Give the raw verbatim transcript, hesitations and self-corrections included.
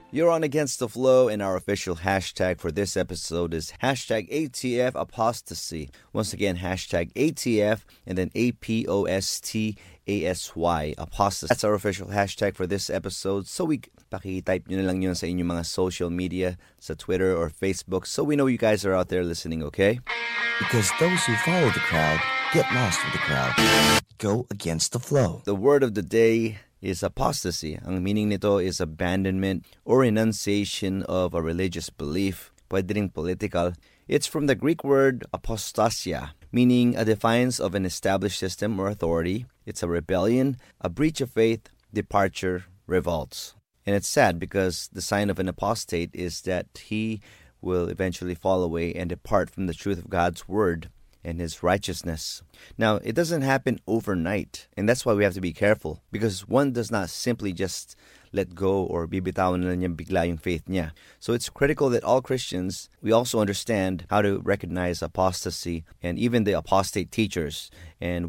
You're on Against the Flow, and our official hashtag for this episode is hashtag A T F Apostasy. Once again, hashtag A T F and then A P O S T A S Y, Apostasy. That's our official hashtag for this episode. So we paki-type nyo na lang yun sa inyong mga social media, sa Twitter or Facebook, so we know you guys are out there listening, okay? Because those who follow the crowd get lost with the crowd. Go against the flow. The word of the day is apostasy. Ang meaning nito is abandonment or renunciation of a religious belief. Pwede ring political. It's from the Greek word apostasia, meaning a defiance of an established system or authority. It's a rebellion, a breach of faith, departure, revolts. And it's sad because the sign of an apostate is that he will eventually fall away and depart from the truth of God's word and His righteousness. Now, it doesn't happen overnight, and that's why we have to be careful, because one does not simply just let go or bibitawan na niya bigla yung faith niya. So it's critical that all Christians, we also understand how to recognize apostasy and even the apostate teachers and